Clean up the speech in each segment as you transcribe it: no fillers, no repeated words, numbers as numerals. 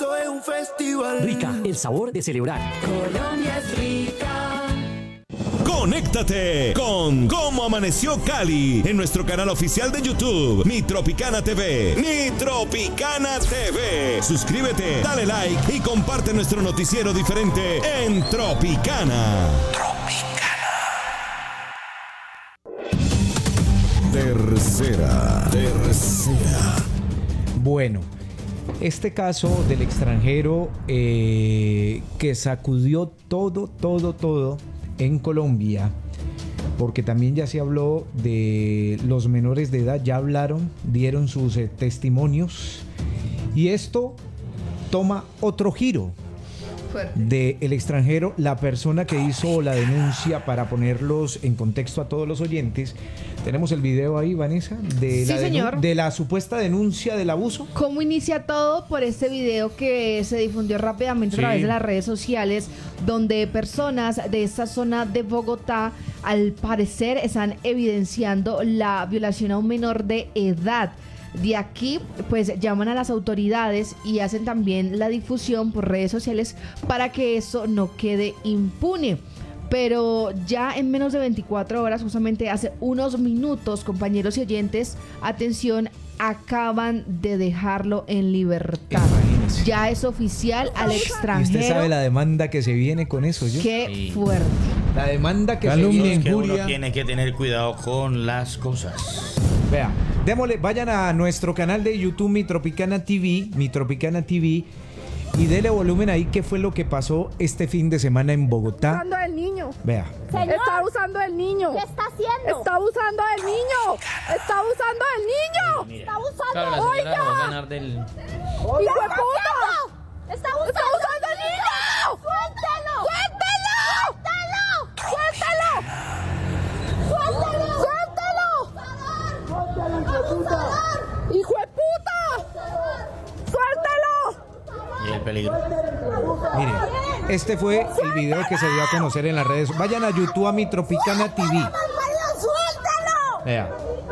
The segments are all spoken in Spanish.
esto es un festival. Rica, el sabor de celebrar. Colombia es rica. Conéctate con Cómo Amaneció Cali en nuestro canal oficial de YouTube, Mi Tropicana TV. Mi Tropicana TV. Suscríbete, dale like y comparte nuestro noticiero diferente en Tropicana. Tercera. Bueno, este caso del extranjero que sacudió todo en Colombia, porque también ya se habló de los menores de edad, ya hablaron, dieron sus testimonios, y esto toma otro giro. Del extranjero, la persona que hizo la denuncia, para ponerlos en contexto a todos los oyentes, tenemos el video ahí, Vanessa, de, sí, de la supuesta denuncia del abuso. ¿Cómo inicia todo? Por este video que se difundió rápidamente a través de las redes sociales, donde personas de esta zona de Bogotá, al parecer, están evidenciando la violación a un menor de edad. De aquí, pues, llaman a las autoridades y hacen también la difusión por redes sociales para que eso no quede impune. Pero ya en menos de 24 horas, justamente hace unos minutos, compañeros y oyentes, atención, acaban de dejarlo en libertad. Imagínese. Ya es oficial al extranjero. Y usted sabe la demanda que se viene con eso, ¿yo? Qué fuerte. La demanda que Calumnia, se viene. que uno tiene que tener cuidado con las cosas. Vea, démosle, vayan a nuestro canal de YouTube, Mi Tropicana TV, y dele volumen ahí, qué fue lo que pasó este fin de semana en Bogotá. Usando el niño. Vea. Señor, está usando el niño. ¿Qué está haciendo? Está usando el niño. Está usando el niño. Mira. Está usando. Claro, la señora lo va a ganar del... ¡Hijo de puta! Está ¡Está usando el niño! ¡Suéltalo! ¡Suéltalo! ¡Suéltalo! ¡Hijo de puta! ¡Suéltalo! Y el peligro. Miren, este fue el video que se dio a conocer en las redes. Vayan a YouTube, a Mi Tropicana TV. ¡Suéltalo! Vea.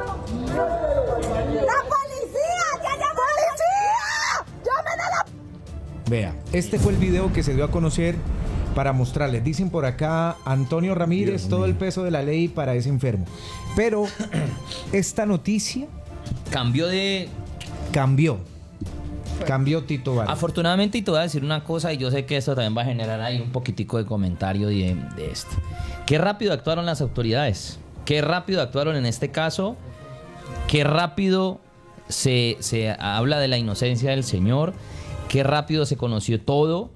¡La policía! ¡Ya llamó a la policía! ¡Llamen a la... Vea, este fue el video que se dio a conocer para mostrarles. Dicen por acá, Antonio Ramírez, todo el peso de la ley para ese enfermo. Pero esta noticia cambió Tito Vargas. Afortunadamente, y te voy a decir una cosa, y yo sé que esto también va a generar ahí un poquitico de comentario de esto. Qué rápido actuaron las autoridades. Qué rápido actuaron en este caso. Qué rápido se habla de la inocencia del señor. Qué rápido se conoció todo.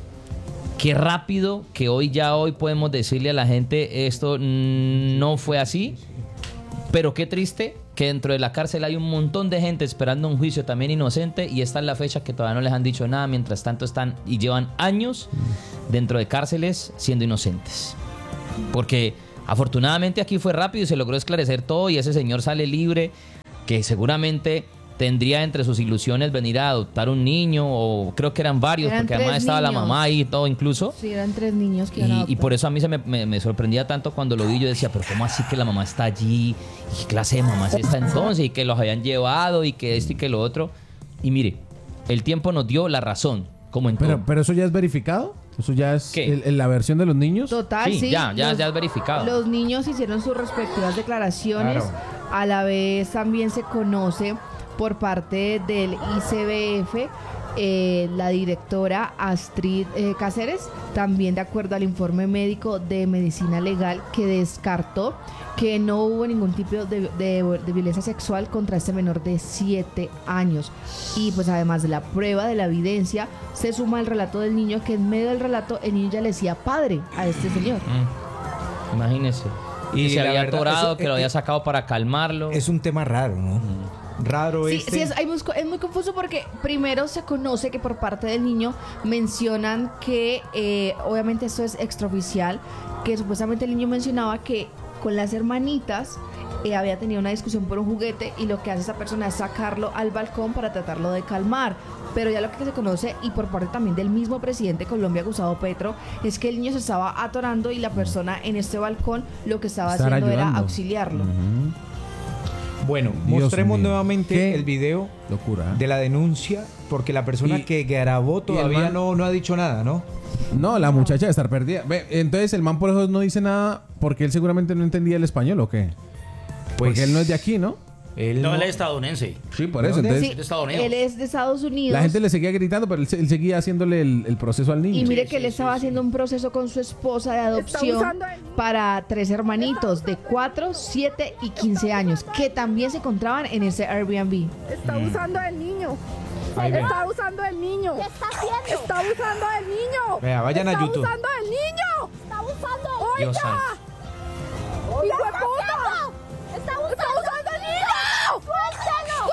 Qué rápido que hoy podemos decirle a la gente esto no fue así. Pero qué triste que dentro de la cárcel hay un montón de gente esperando un juicio también inocente, y esta es la fecha que todavía no les han dicho nada. Mientras tanto están y llevan años dentro de cárceles siendo inocentes. Porque afortunadamente aquí fue rápido y se logró esclarecer todo, y ese señor sale libre, que seguramente tendría entre sus ilusiones venir a adoptar un niño, o creo que eran varios, porque además estaba la mamá ahí y todo incluso. Sí, eran 3 niños que y por eso a mí me sorprendía tanto cuando lo vi. Yo decía, pero ¿cómo así que la mamá está allí? ¿Y qué clase de mamá es esta entonces? Y que los habían llevado y que esto y que lo otro. Y mire, el tiempo nos dio la razón, como en todo. Pero eso ya es verificado. ¿Eso ya es la versión de los niños? Total, sí. Ya es verificado. Los niños hicieron sus respectivas declaraciones. Claro. A la vez también se conoce por parte del ICBF, la directora Astrid Cáceres, también de acuerdo al informe médico de medicina legal, que descartó que no hubo ningún tipo de violencia sexual contra este menor de 7 años. Y pues además de la prueba, de la evidencia, se suma el relato del niño, que en medio del relato el niño ya le decía padre a este señor. Imagínese. Y se había atorado, que lo había sacado para calmarlo. Es un tema raro, ¿no? Raro Sí, es muy confuso, porque primero se conoce que por parte del niño mencionan que, obviamente esto es extraoficial, que supuestamente el niño mencionaba que con las hermanitas había tenido una discusión por un juguete, y lo que hace esa persona es sacarlo al balcón para tratarlo de calmar. Pero ya lo que se conoce, y por parte también del mismo presidente de Colombia, Gustavo Petro, es que el niño se estaba atorando y la persona en este balcón lo que estaba haciendo era auxiliarlo. Bueno, Dios mostremos mío. nuevamente ¿Qué? el video Locura. de la denuncia, porque la persona Y- que grabó todavía man- no ha dicho nada, ¿no? No, la muchacha debe estar perdida. Ve, entonces el man por eso no dice nada porque él seguramente no entendía el español o qué. Porque él no es de aquí, ¿no? Él No, él es estadounidense. Sí, por ¿De eso. dónde? Entonces, Sí, de Estados Unidos. él es de Estados Unidos. la gente le seguía gritando, pero él seguía haciéndole el proceso al niño. Y mire que él estaba haciendo un proceso con su esposa de adopción usando el niño. para 3 hermanitos de 4, 7 y 15 años que también se encontraban en ese Airbnb. Está usando el niño. Ahí ve. Está usando el niño. ¿Qué está haciendo? Está usando el niño. Vea, vayan a Está YouTube. usando el niño. Está usando Dios santo. ¡Hijo de puta! Está ¡Está usando el niño! ¡Suéltalo!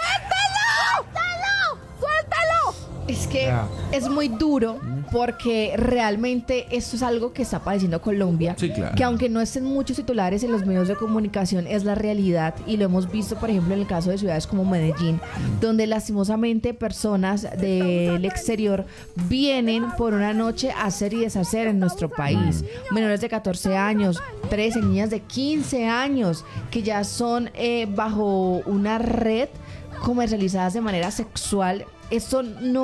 ¡Suéltalo! ¡Suéltalo! Es que Ya. es muy duro porque realmente esto es algo que está padeciendo Colombia. Sí, claro. Que aunque no estén muchos titulares en los medios de comunicación, es la realidad. Y lo hemos visto, por ejemplo, en el caso de ciudades como Medellín, donde lastimosamente personas del exterior vienen por una noche a hacer y deshacer en nuestro país. Menores de 14 años, 13, niñas de 15 años, que ya son bajo una red comercializadas de manera sexual. Esto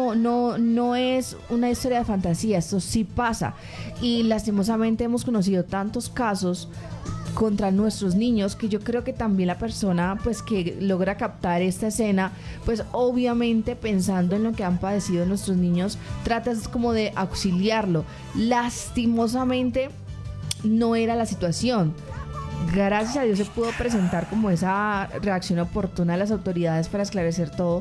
no es una historia de fantasía, esto sí pasa. Y lastimosamente hemos conocido tantos casos contra nuestros niños que yo creo que también la persona pues que logra captar esta escena, pues obviamente pensando en lo que han padecido nuestros niños, tratas como de auxiliarlo. Lastimosamente no era la situación. Gracias a Dios se pudo presentar como esa reacción oportuna de las autoridades para esclarecer todo,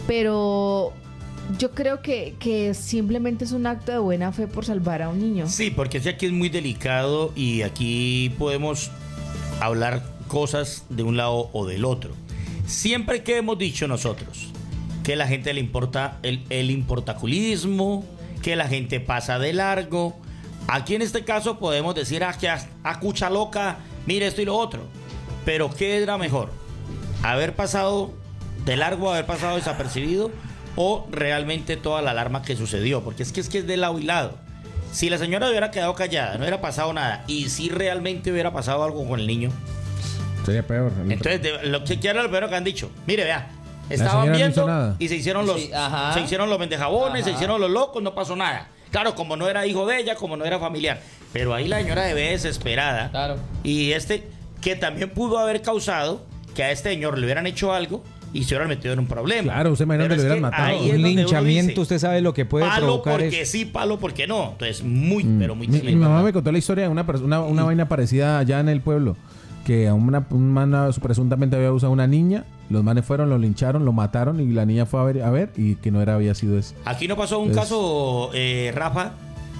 pero yo creo que simplemente es un acto de buena fe por salvar a un niño. Sí, porque es que aquí es muy delicado y aquí podemos hablar cosas de un lado o del otro. Siempre que hemos dicho nosotros que a la gente le importa el importaculismo, que la gente pasa de largo, aquí en este caso podemos decir que a cucha loca, mire esto y lo otro. Pero ¿qué era mejor? ¿Haber pasado de largo, haber pasado desapercibido o realmente toda la alarma que sucedió? Porque es que es de lado y lado. Si la señora hubiera quedado callada, no hubiera pasado nada, y si realmente hubiera pasado algo con el niño, Sería peor. entonces lo que quiera lo primero que han dicho, mire, vea, estaban señora no hizo viendo nada. y se hicieron los Sí, ajá. se hicieron los vendejabones, se Ajá. hicieron los locos, no pasó nada. Claro, como no era hijo de ella, como no era familiar. Pero ahí la señora se ve desesperada. Claro. Y que también pudo haber causado que a este señor le hubieran hecho algo y se hubieran metido en un problema. Claro, usted imagina Pero que le es hubieran matado. ahí es Un donde uno linchamiento, dice, usted sabe lo que puede palo provocar porque eso. sí, palo porque no. Entonces, muy, pero muy Mi triste. mamá me contó la historia de una vaina parecida allá en el pueblo. Que a un man presuntamente había usado una niña. Los manes fueron, lo lincharon, lo mataron y la niña fue a ver y que no había sido eso. Aquí no pasó un Es- caso, Rafa,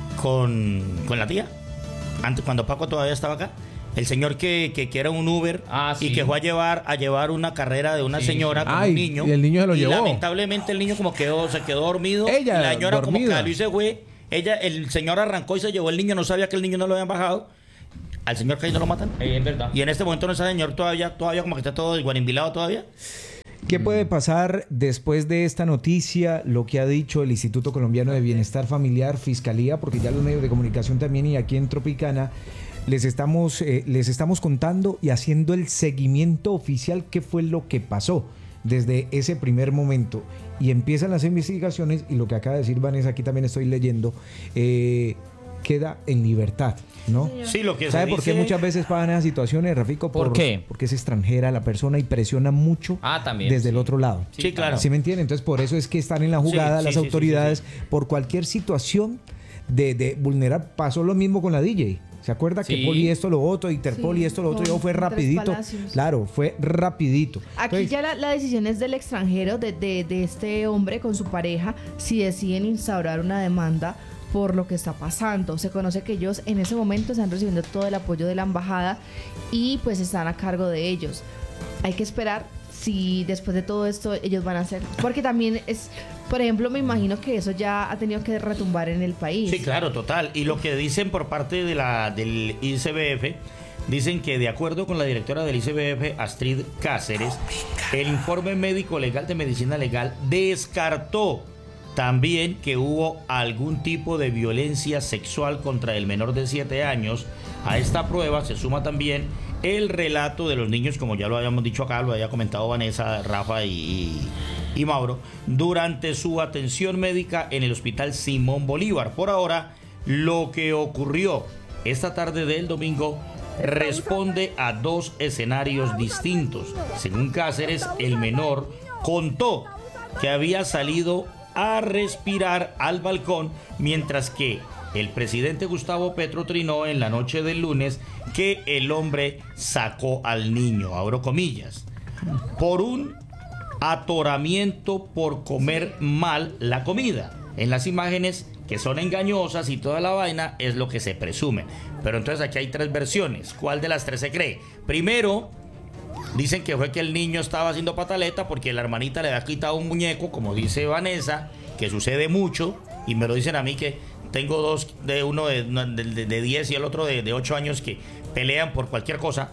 con la tía. Antes, cuando Paco todavía estaba acá. El señor que era un Uber Sí. y que fue a llevar una carrera de una Sí, señora sí. con Ay, un niño. y el niño se lo y llevó. lamentablemente el niño como se quedó dormido. Ella, y la señora como dormida. que salió y se fue. El señor arrancó y se llevó el niño. No sabía que el niño no lo habían bajado. Al señor que ahí no lo matan. Es verdad. Y en este momento no está el señor todavía como que está todo desguarimbilado todavía. ¿Qué puede pasar después de esta noticia? Lo que ha dicho el Instituto Colombiano de Bienestar Familiar, Fiscalía, porque ya los medios de comunicación también y aquí en Tropicana les estamos contando y haciendo el seguimiento oficial qué fue lo que pasó desde ese primer momento. Y empiezan las investigaciones y lo que acaba de decir Vanessa, aquí también estoy leyendo, queda en libertad, ¿no? Sí, lo que ¿Sabe se por qué dice- muchas veces pasan esas situaciones, Rafico? ¿Por qué? Porque es extranjera la persona y presiona mucho También, desde sí. el otro lado. Sí, claro. ¿Sí me entiende? Entonces, por eso es que están en la jugada Sí, las sí, sí, autoridades sí, por cualquier situación de vulnerar. Pasó lo mismo con la DJ. ¿Se acuerda que Sí. Poli esto, lo otro, Interpol Sí, y esto, lo otro? con Yo fue Andrés rapidito. Palacios. Claro, fue rapidito. Aquí Entonces, ya la decisión es del extranjero, de este hombre con su pareja, si deciden instaurar una demanda por lo que está pasando. Se conoce que ellos en ese momento están recibiendo todo el apoyo de la embajada y pues están a cargo de ellos. Hay que esperar si después de todo esto ellos van a hacer, porque también es, por ejemplo, me imagino que eso ya ha tenido que retumbar en el país. Sí, claro, total. Y lo que dicen por parte del ICBF, dicen que de acuerdo con la directora del ICBF, Astrid Cáceres, el informe médico legal de medicina legal descartó también que hubo algún tipo de violencia sexual contra el menor de 7 años. A esta prueba se suma también el relato de los niños, como ya lo habíamos dicho acá, lo había comentado Vanessa, Rafa y Mauro, durante su atención médica en el Hospital Simón Bolívar. Por ahora, lo que ocurrió esta tarde del domingo responde a dos escenarios distintos. Según Cáceres, el menor contó que había salido a respirar al balcón, mientras que el presidente Gustavo Petro trinó en la noche del lunes que el hombre sacó al niño, abro comillas, por un atoramiento por comer mal la comida. En las imágenes, que son engañosas y toda la vaina, es lo que se presume. Pero entonces aquí hay tres versiones. ¿Cuál de las tres se cree? Primero, dicen que fue que el niño estaba haciendo pataleta porque la hermanita le había quitado un muñeco, como dice Vanessa, que sucede mucho, y me lo dicen a mí que tengo dos, uno de 10 y el otro de 8 años, que pelean por cualquier cosa.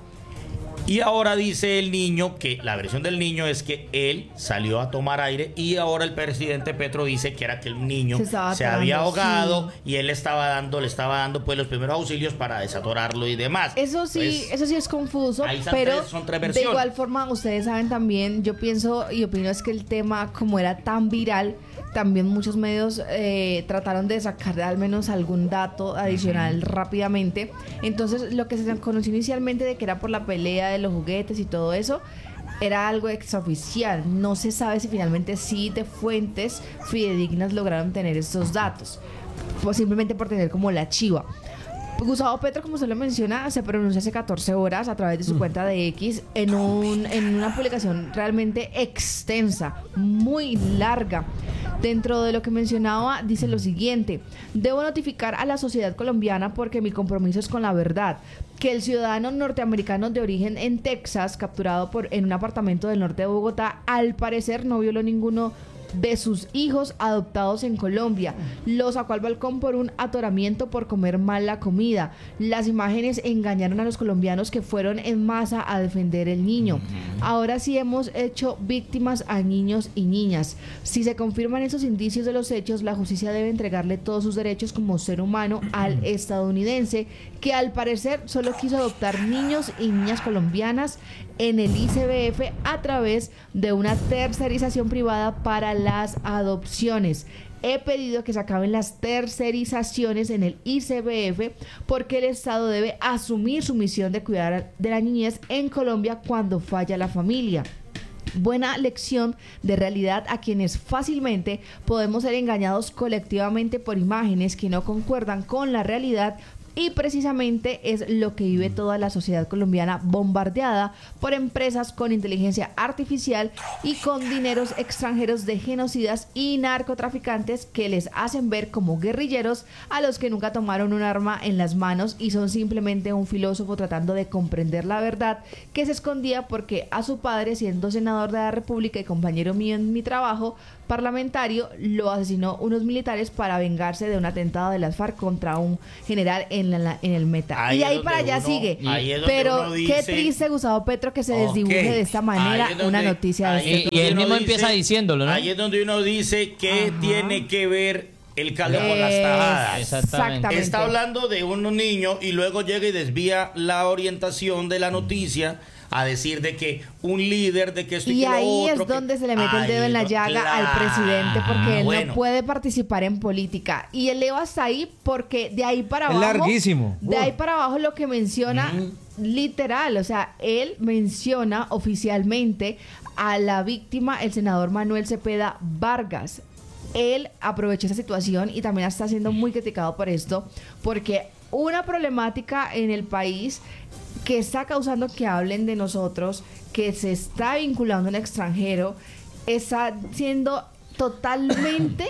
Y ahora dice el niño que la versión del niño es que él salió a tomar aire, y ahora el presidente Petro dice que era que el niño se había ahogado, sí, y él le estaba dando pues los primeros auxilios para desatorarlo y demás. Eso sí es confuso, pero son tres de igual forma ustedes saben también, yo pienso y opino es que el tema, como era tan viral, también muchos medios trataron de sacar al menos algún dato adicional rápidamente. Entonces, lo que se conoció inicialmente de que era por la pelea de los juguetes y todo eso, era algo extraoficial. No se sabe si finalmente sí de fuentes fidedignas lograron tener estos datos, pues simplemente por tener como la chiva. Gustavo Petro, como se lo menciona, se pronuncia hace 14 horas a través de su cuenta de X en una publicación realmente extensa, muy larga. Dentro de lo que mencionaba, dice lo siguiente: debo notificar a la sociedad colombiana porque mi compromiso es con la verdad, que el ciudadano norteamericano de origen en Texas, capturado en un apartamento del norte de Bogotá, al parecer no violó ninguno de sus hijos adoptados en Colombia. Lo sacó al balcón por un atoramiento por comer mal la comida. Las imágenes engañaron a los colombianos que fueron en masa a defender el niño. Ahora sí hemos hecho víctimas a niños y niñas. Si se confirman esos indicios de los hechos, la justicia debe entregarle todos sus derechos como ser humano al estadounidense, que al parecer solo quiso adoptar niños y niñas colombianas en el ICBF a través de una tercerización privada para las adopciones. He pedido que se acaben las tercerizaciones en el ICBF porque el Estado debe asumir su misión de cuidar de la niñez en Colombia cuando falla la familia. Buena lección de realidad a quienes fácilmente podemos ser engañados colectivamente por imágenes que no concuerdan con la realidad. Y precisamente es lo que vive toda la sociedad colombiana, bombardeada por empresas con inteligencia artificial y con dineros extranjeros de genocidas y narcotraficantes que les hacen ver como guerrilleros a los que nunca tomaron un arma en las manos y son simplemente un filósofo tratando de comprender la verdad que se escondía porque a su padre, siendo senador de la República y compañero mío en mi trabajo parlamentario, lo asesinó unos militares para vengarse de un atentado de las FARC contra un general en el Meta. Ahí y ahí para allá sigue. Pero qué triste, Gustavo Petro, que se desdibuje de esta manera una noticia de este. Y él mismo empieza diciéndolo, ¿no? Ahí es donde uno dice que tiene que ver el caldo con las tajadas. Exactamente. Está hablando de un niño y luego llega y desvía la orientación de la noticia a decir de que un líder, de que esto y que lo otro. Y ahí es donde se le mete el dedo en la llaga al presidente, porque él no puede participar en política. Y él le va hasta ahí porque de ahí para abajo... Es larguísimo. De ahí para abajo lo que menciona, literal, o sea, él menciona oficialmente a la víctima, el senador Manuel Cepeda Vargas. Él aprovechó esa situación y también está siendo muy criticado por esto, porque una problemática en el país que está causando que hablen de nosotros, que se está vinculando en extranjero, está siendo totalmente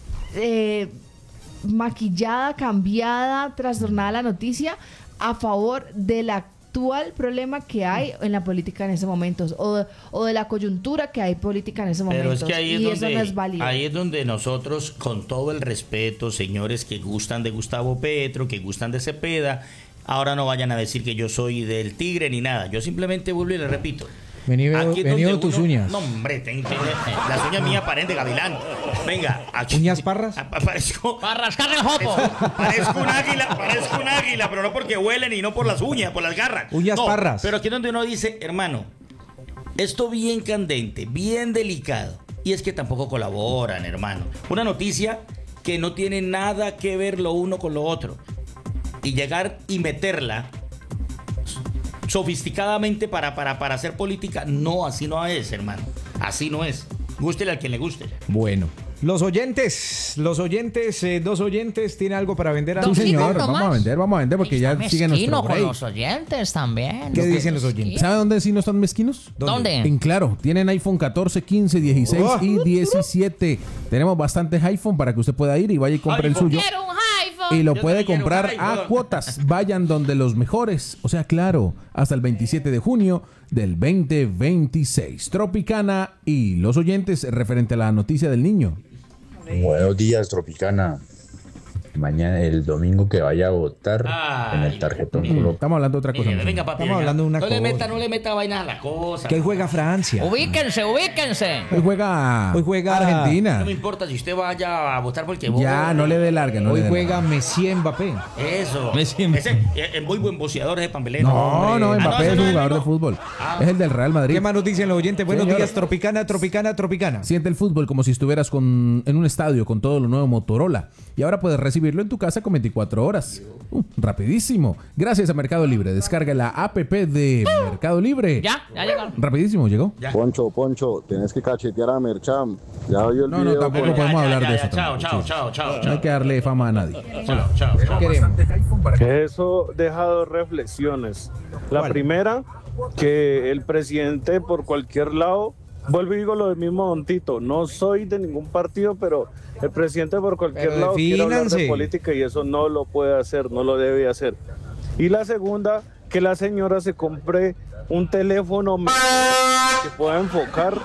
maquillada, cambiada, trastornada la noticia a favor del actual problema que hay en la política en ese momento o de la coyuntura que hay política en ese momento. Pero es que ahí es eso no es válido. Ahí es donde nosotros, con todo el respeto, señores que gustan de Gustavo Petro, que gustan de Cepeda, ahora no vayan a decir que yo soy del tigre ni nada. Yo simplemente vuelvo y les repito. Aquí es venido donde tus uno- uñas. No, hombre, las uñas mías paren de gavilán. Venga, aquí. ¿Uñas parras? Parezco, Para rascarle el jopo. parezco un águila, pero no porque huelen y no por las uñas, por las garras. Uñas No, parras. Pero aquí es donde uno dice, hermano, esto bien candente, bien delicado. Y es que tampoco colaboran, hermano. Una noticia que no tiene nada que ver lo uno con lo otro. Y llegar y meterla sofisticadamente para hacer política, no, así no es, hermano. Así no es. Gústele al quien le guste. Bueno. Los oyentes, dos oyentes, ¿tiene algo para vender a Sí, Don señor. Tomás. Vamos a vender porque ya siguen nuestro con break. los oyentes también. ¿Qué dicen los oyentes? ¿Sabe dónde sí no están mezquinos? ¿Dónde? En Claro, tienen iPhone 14, 15, 16 y 17. Tenemos bastantes iPhone para que usted pueda ir y vaya y compre el iPhone. suyo. Quiero un iPhone. Y lo Yo puede también quiero comprar un a iPhone. cuotas. Vayan donde los mejores. O sea, Claro, hasta el 27 de junio del 2026. Tropicana y los oyentes referente a la noticia del niño. Buenos días, Tropicana. Mañana, el domingo que vaya a votar Ay, en el tarjetón solo. Estamos hablando de otra cosa. Venga, venga, papi. Estamos hablando de una no cosa. No le meta vainas a la cosa. Que hoy juega Francia. Ubíquense. Hoy juega Argentina. No me importa si usted vaya a votar porque Ya, no le dé larga. No Hoy le dé juega larga. Messi Mbappé. Eso. Ese- Ese es muy buen boceador ese pambelero. No, Mbappé es un jugador de fútbol. fútbol. Es el del Real Madrid. ¿Qué más nos dicen los oyentes? Buenos Señor. días, Tropicana. Siente el fútbol como si estuvieras en un estadio con todo lo nuevo Motorola. Y ahora puedes recibirlo en tu casa con 24 horas. Rapidísimo. Gracias a Mercado Libre. Descarga la app de Mercado Libre. Ya llegaron. Rapidísimo, llegó. Poncho, tienes que cachetear a Mercham. Ya vio el No, video. tampoco con- podemos hablar de eso. Chao, tampoco, chao, sí. chao, No hay que darle fama a nadie. chao. Queremos. Que eso deja dos reflexiones. La ¿Cuál? primera, que el presidente por cualquier lado, vuelvo y digo lo del mismo Don Tito, no soy de ningún partido, pero el presidente por cualquier Pero lado quiere hablar defínanse. de política y eso no lo puede hacer, no lo debe hacer. Y la segunda, que la señora se compre un teléfono que pueda enfocar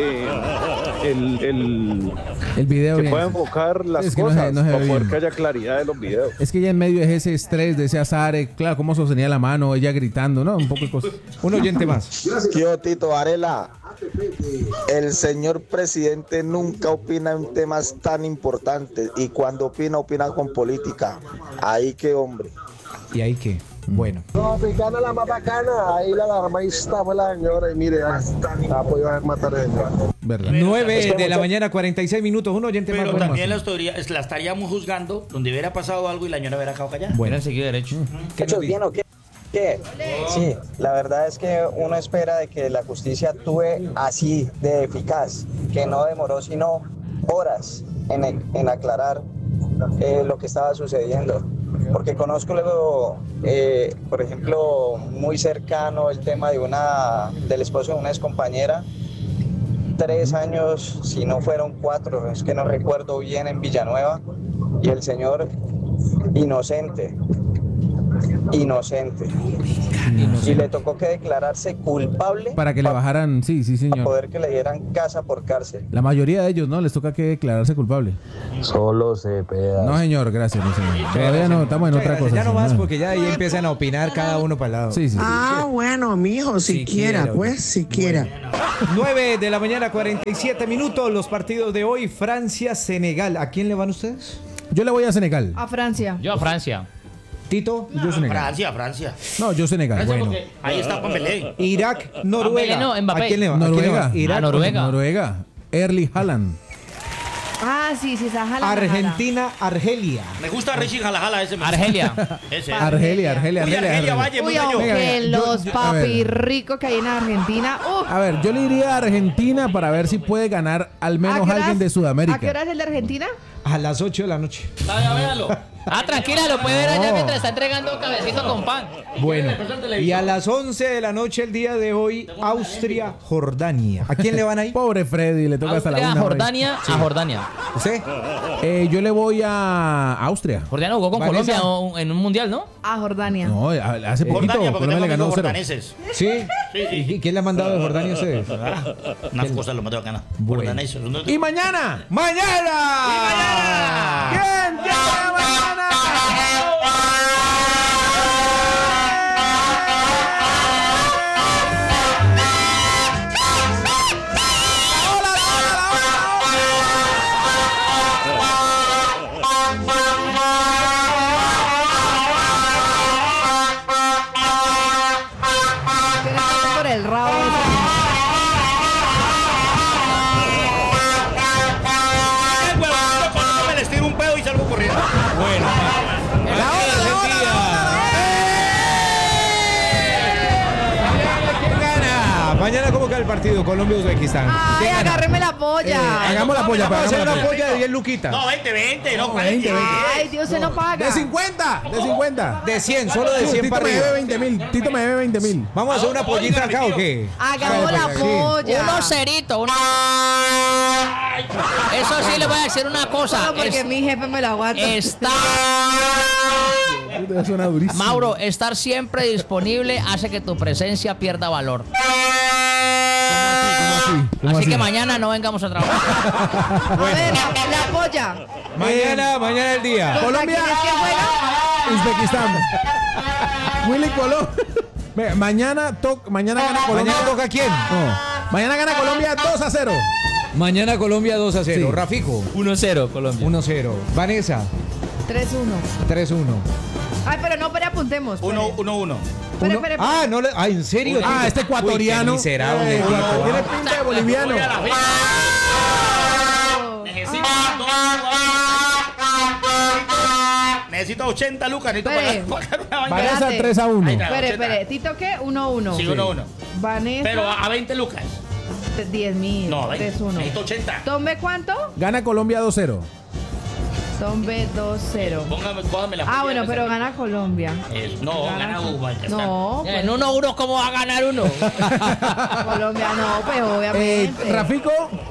El video que bien. pueda enfocar las Es que no se- cosas no se ve para poder bien. que haya claridad de los videos. Es que ella en medio de ese estrés, de ese azar, claro, cómo sostenía la mano, ella gritando, ¿no? Un poco de cosas. Un oyente más. Tío Tito Varela, el señor presidente nunca opina en temas tan importantes y cuando opina con política. Ahí qué hombre. ¿Y ahí qué? Bueno. Tropicana la más bacana, ahí la alarmista fue la señora y mire, ha podido matar a ¿Verdad? 9 de la mañana, 46 minutos. Un oyente más. Pero bueno, también más. la estaríamos juzgando donde hubiera pasado algo y la señora hubiera quedado callada. Bueno, seguido derecho. ¿qué nos dice? ¿Qué? Sí, la verdad es que uno espera de que la justicia actúe así de eficaz, que no demoró sino horas en aclarar lo que estaba sucediendo. Porque conozco luego, por ejemplo, muy cercano el tema del esposo de una excompañera, 3 años, si no fueron 4, es que no recuerdo bien, en Villanueva, y el señor inocente. Y le tocó que declararse culpable Para que le bajaran, sí, para señor. poder que le dieran casa por cárcel. La mayoría de ellos, ¿no? Les toca que declararse culpable. Solo se peda. No, señor, gracias, no, señor. Todavía no, estamos en otra cosa. Ya no más señor. porque ya ahí empiezan a opinar cada uno para el lado. Sí. Bueno, mijo, siquiera, pues, siquiera. 9 de la mañana, 47 minutos. Los partidos de hoy, Francia-Senegal. ¿A quién le van ustedes? Yo le voy a Senegal. A Francia. Yo a Francia. Tito. Yo Senegal. Francia. No, yo Senegal. Francia, Bueno. porque ahí está Pambelé. Irak, Noruega. No, Mbappé. ¿A quién le va? ¿A quién le va? Noruega. Irak, Noruega. Erling Haaland. Ah, sí, está jalando. Argentina, Argelia. Me gusta Richie Jalajala ese. Argelia. Ese. Argelia. Uy, Argelia, vaya, muy Uy, bello. aunque Venga, los a ver. papi ricos que hay en Argentina. A ver, yo le iría a Argentina para ver si puede ganar al menos alguien de ¿A qué Sudamérica. hora es el de Argentina? A las 8 de la noche. Vaya, véalo. Tranquila, lo puede ver allá mientras está entregando cabecito con pan. Bueno, y a las 11 de la noche el día de hoy, Austria, Jordania. ¿A quién le van ahí? Pobre Freddy, le toca hasta la Austria, una. Jordania, a Jordania. ¿Usted? Yo le voy a Austria. Jordania jugó con Vanessa. Colombia en un mundial, ¿no? A Jordania. No, hace poquito Jordania, porque Colombia le tengo ganó amigos 0. jordaneses. ¿Sí? Sí. ¿Y quién le ha mandado de Jordania a ustedes? Una cosa lo más bacana. Bueno. Jordaneses. Y mañana. ¡Mañana! ¿Quién llega mañana? el partido Colombia-Uzbekistán? Ay, agárreme la polla. Hagamos la polla, Vamos a hacer hagamos una la polla de 10 luquitas. No, 20, no, 20. Ay, Dios, se no paga. De 50, de 50. De 100, solo de 100 Tito para me arriba. debe 20.000. Tito me debe 20.000. ¿Vamos a hacer una pollita acá o qué? Hagamos la polla. Unos ceritos, Eso sí le voy a decir una cosa. Solo porque mi jefe me la aguanta. Suena durísimo. Mauro, estar siempre disponible hace que tu presencia pierda valor. ¿Cómo Así así? que mañana no vengamos a trabajar. A ver, la polla. Mañana el día. Colombia, ¿Quién es que juega? Uzbekistán. Willy Colón. Mañana gana Colombia. ¿Mañana toca quién? No. Mañana gana Colombia 2-0. Mañana Colombia 2-0. Sí. Rafico. 1-0 Colombia. 1-0. Vanessa. 3-1. 3-1. Ay, pero no, pero apuntemos. 1-1. Espere. Ah, no le. Ah, ¿en serio? Ah, este ecuatoriano. Uy, qué miserable. Tiene pinta de boliviano. Necesito 80 lucas. Necesito Espere. pagar una vaina. Vanessa Espérate. 3-1. Ahí está. Espere. ¿Tito qué? 1-1. Sí, 1-1. Vanessa. Pero a 20 lucas. 10.000. No, 20. 3-1. Necesito 80. ¿Tombe cuánto? Gana Colombia 2-0. Tombe 2-0. Cójame la Ah, polla, bueno, esa. pero gana Colombia. No, gana Uruguay. ya está. No, En 1-1, ¿cómo va a ganar uno? Colombia no, pues obviamente. Rafico.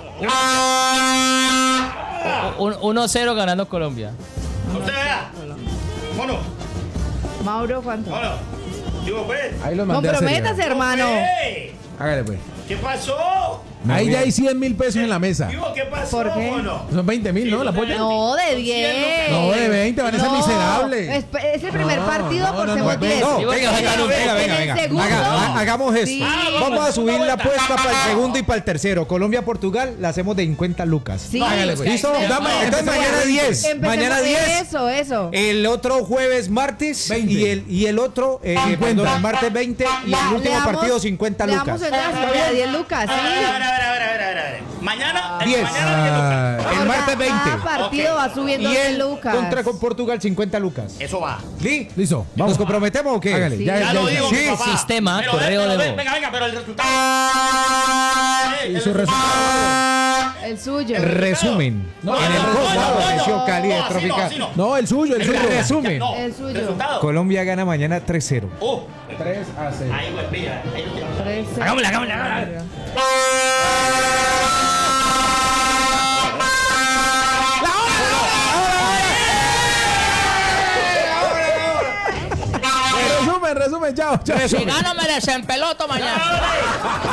1-0 ganando Colombia. Usted vea. Mono. Mauro, ¿cuánto? Mono. Digo, pues. Ahí lo mandé a hacer Comprométase, ya. hermano. Hey, Hágale pues. ¿Qué pasó? Ahí ya hay 100.000 pesos en la mesa. Digo, ¿qué pasó, ¿Por qué? mono? Son 20.000, ¿no? La polla. No, de 10. No, de 20, Vanessa No, miserable. Es el primer partido por no, ser 10. No, Sí, porque venga, sacan un- venga. Hagamos esto. Sí. Vamos a subir la apuesta para el segundo y para el tercero. Colombia-Portugal la hacemos de 50 lucas. Sí. Hágale pues. ¿Listo? Empecemos. Entonces mañana 10. Empecemos Mañana de 10. Eso. El otro jueves, martes. 20. Y el otro, perdón, el martes 20. Y el último partido 50 Le lucas. damos entonces a 10 lucas, A sí. ver. Mañana. 10. Mañana 10 lucas. El martes 20. Cada partido va subiendo Y 10 el lucas. contra con Portugal 50 lucas. Eso va. Listo. ¿Nos Vamos. comprometemos o qué? Hágale. Sí. Ya lo digo, Sí, mi papá. sistema, Pero, correo de voz. Venga, pero el resultado. Y su resultado. El suyo. El resumen. No, en el no, costado no, venció no, Cali de no, así no, Tropical. así no. No, el suyo. El resumen. No, El suyo. resultado. Colombia gana mañana 3-0. 3-0. Ahí, güey, pilla. Ahí lo tengo. 13. Hagámosla. Resumen, chao. Si gano me desempeloto mañana.